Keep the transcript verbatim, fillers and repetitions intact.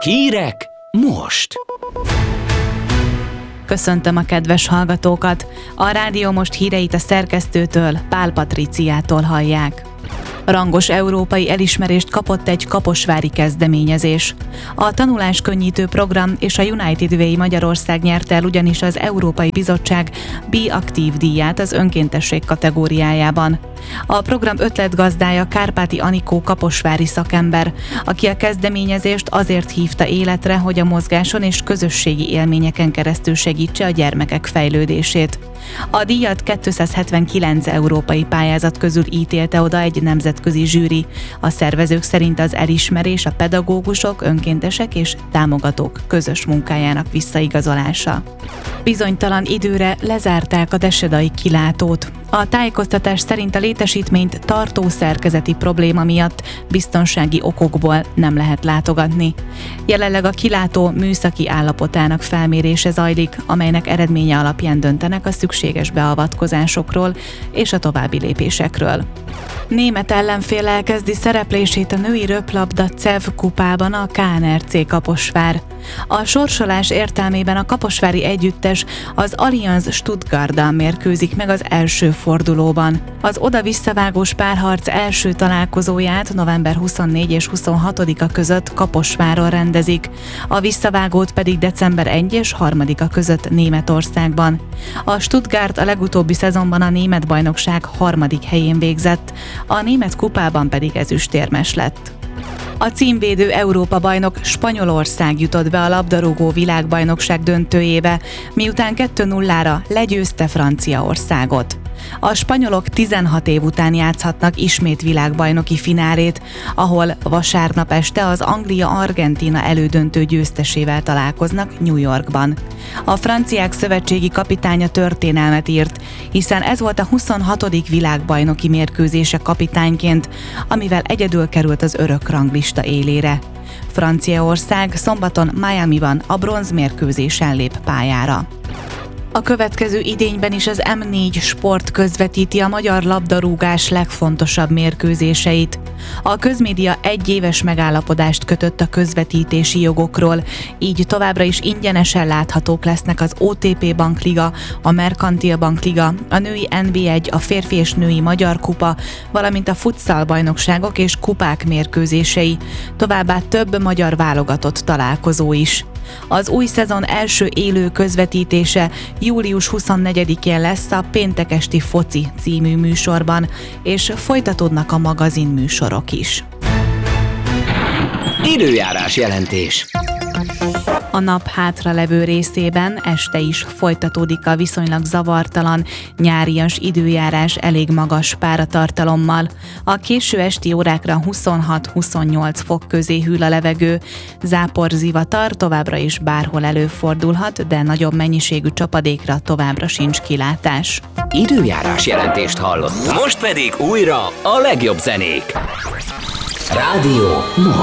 Hírek most! Köszöntöm a kedves hallgatókat! A Rádió Most híreit a szerkesztőtől, Pál Patriciától hallják. Rangos európai elismerést kapott egy kaposvári kezdeményezés. A tanuláskönnyítő program és a United Way Magyarország nyerte el ugyanis az Európai Bizottság Be Aktív díját az önkéntesség kategóriájában. A program ötletgazdája Kárpáti Anikó kaposvári szakember, aki a kezdeményezést azért hívta életre, hogy a mozgáson és közösségi élményeken keresztül segítse a gyermekek fejlődését. A díjat kétszázhetvenkilenc európai pályázat közül ítélte oda egy nemzetközi zsűri. A szervezők szerint az elismerés a pedagógusok, önkéntesek és támogatók közös munkájának visszaigazolása. Bizonytalan időre lezárták a desedai kilátót. A tájékoztatás szerint a létesítményt tartó szerkezeti probléma miatt biztonsági okokból nem lehet látogatni. Jelenleg a kilátó műszaki állapotának felmérése zajlik, amelynek eredménye alapján döntenek a szükséges beavatkozásokról és a további lépésekről. Német ellenfél elkezdi szereplését a női röplabda cé e vé kupában a ká en er cé Kaposvár. A sorsolás értelmében a kaposvári együttes az Allianz Stuttgarttal mérkőzik meg az első fordulóban. Az oda-visszavágós párharc első találkozóját november huszonnégyedike és huszonhatodika között Kaposváron rendezik, a visszavágót pedig december elsejétől és harmadika között Németországban. A Stuttgart a legutóbbi szezonban a német bajnokság harmadik helyén végzett, a német kupában pedig ezüstérmes lett. A címvédő Európa-bajnok Spanyolország jutott be a labdarúgó világbajnokság döntőjébe, miután kettő nullára legyőzte Franciaországot. A spanyolok tizenhat év után játszhatnak ismét világbajnoki finálét, ahol vasárnap este az Anglia-Argentína elődöntő győztesével találkoznak New Yorkban. A franciák szövetségi kapitánya történelmet írt, hiszen ez volt a huszonhatodik világbajnoki mérkőzése kapitányként, amivel egyedül került az örök ranglista élére. Franciaország szombaton Miamiban a bronzmérkőzésen lép pályára. A következő idényben is az em négy Sport közvetíti a magyar labdarúgás legfontosabb mérkőzéseit. A közmédia egyéves megállapodást kötött a közvetítési jogokról, így továbbra is ingyenesen láthatók lesznek az o té pé Bankliga, a Merkantil Bankliga, a női en bé egy, a férfi és női magyar kupa, valamint a futsal bajnokságok és kupák mérkőzései, továbbá több magyar válogatott találkozó is. Az új szezon első élő közvetítése július huszonnegyedikén lesz a Péntek esti foci című műsorban, és folytatódnak a magazin műsorok is. Időjárás jelentés. A nap hátralevő részében este is folytatódik a viszonylag zavartalan, nyárias időjárás elég magas páratartalommal. A késő esti órákra huszonhat-huszonnyolc fok közé hűl a levegő, záporzivatar továbbra is bárhol előfordulhat, de nagyobb mennyiségű csapadékra továbbra sincs kilátás. Időjárás jelentést hallott. Most pedig újra a legjobb zenék. Rádió Most.